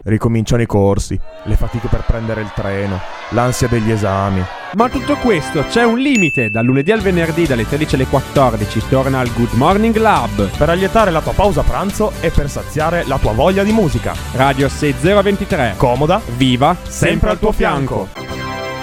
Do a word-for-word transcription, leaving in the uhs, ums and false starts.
ricominciano i corsi, le fatiche per prendere il treno, l'ansia degli esami. Ma a tutto questo c'è un limite. Dal lunedì al venerdì dalle tredici alle quattordici torna il Good Morning Lab Per allietare la tua pausa pranzo e per saziare la tua voglia di musica. Radio sei zero due tre. Comoda, Viva, sempre al tuo fianco.